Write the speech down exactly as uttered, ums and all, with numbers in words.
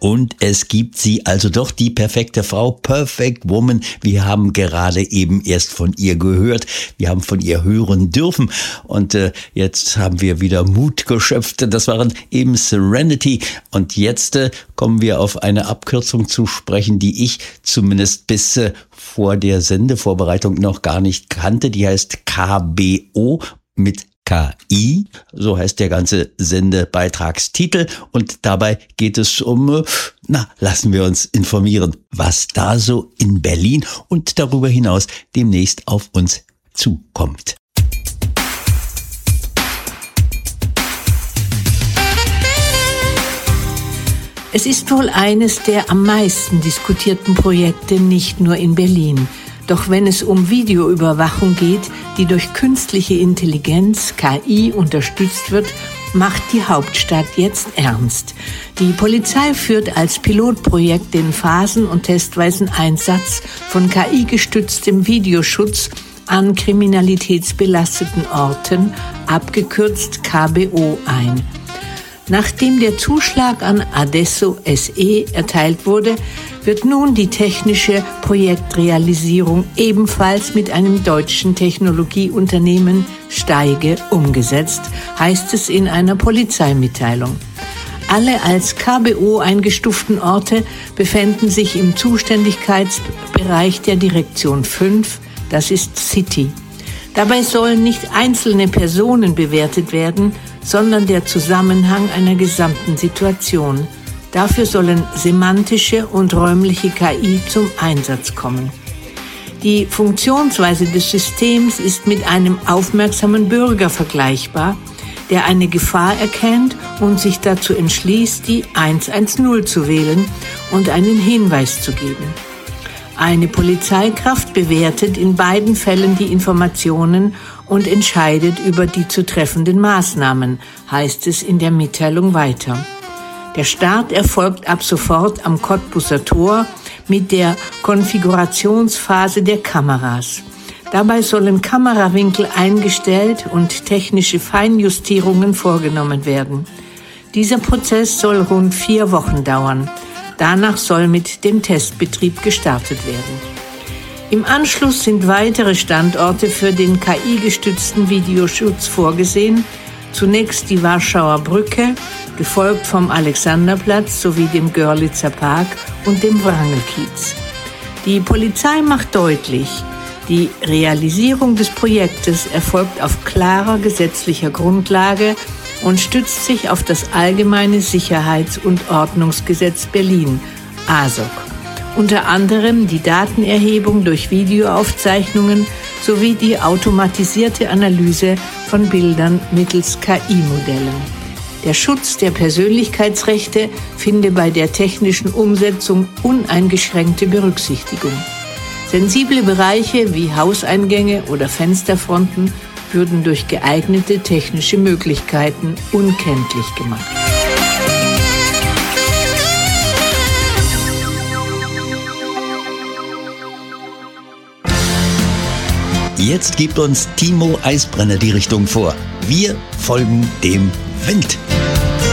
Und es gibt sie, also doch die perfekte Frau, Perfect Woman. Wir haben gerade eben erst von ihr gehört. Wir haben von ihr hören dürfen. Und äh, jetzt haben wir wieder Mut geschöpft. Das waren eben Serenity. Und jetzt äh, kommen wir auf eine Abkürzung zu sprechen, die ich zumindest bis äh, vor der Sendevorbereitung noch gar nicht kannte. Die heißt K B O mit K I, so heißt der ganze Sendebeitragstitel, und dabei geht es um, na, lassen wir uns informieren, was da so in Berlin und darüber hinaus demnächst auf uns zukommt. Es ist wohl eines der am meisten diskutierten Projekte nicht nur in Berlin. Doch wenn es um Videoüberwachung geht, die durch künstliche Intelligenz, K I, unterstützt wird, macht die Hauptstadt jetzt ernst. Die Polizei führt als Pilotprojekt den phasen- und testweisen Einsatz von K I-gestütztem Videoschutz an kriminalitätsbelasteten Orten, abgekürzt K B O, ein. Nachdem der Zuschlag an Adesso S E erteilt wurde, wird nun die technische Projektrealisierung ebenfalls mit einem deutschen Technologieunternehmen Steige umgesetzt, heißt es in einer Polizeimitteilung. Alle als K B O eingestuften Orte befänden sich im Zuständigkeitsbereich der Direktion fünf, das ist City. Dabei sollen nicht einzelne Personen bewertet werden, sondern der Zusammenhang einer gesamten Situation. Dafür sollen semantische und räumliche K I zum Einsatz kommen. Die Funktionsweise des Systems ist mit einem aufmerksamen Bürger vergleichbar, der eine Gefahr erkennt und sich dazu entschließt, die eins eins null zu wählen und einen Hinweis zu geben. Eine Polizeikraft bewertet in beiden Fällen die Informationen und entscheidet über die zu treffenden Maßnahmen, heißt es in der Mitteilung weiter. Der Start erfolgt ab sofort am Cottbuser Tor mit der Konfigurationsphase der Kameras. Dabei sollen Kamerawinkel eingestellt und technische Feinjustierungen vorgenommen werden. Dieser Prozess soll rund vier Wochen dauern. Danach soll mit dem Testbetrieb gestartet werden. Im Anschluss sind weitere Standorte für den K I-gestützten Videoschutz vorgesehen. Zunächst die Warschauer Brücke, gefolgt vom Alexanderplatz sowie dem Görlitzer Park und dem Wrangelkiez. Die Polizei macht deutlich, die Realisierung des Projektes erfolgt auf klarer gesetzlicher Grundlage und stützt sich auf das Allgemeine Sicherheits- und Ordnungsgesetz Berlin, A S O K. Unter anderem die Datenerhebung durch Videoaufzeichnungen sowie die automatisierte Analyse von Bildern mittels K I-Modellen. Der Schutz der Persönlichkeitsrechte finde bei der technischen Umsetzung uneingeschränkte Berücksichtigung. Sensible Bereiche wie Hauseingänge oder Fensterfronten würden durch geeignete technische Möglichkeiten unkenntlich gemacht. Jetzt gibt uns Timo Eisbrenner die Richtung vor. Wir folgen dem Wind.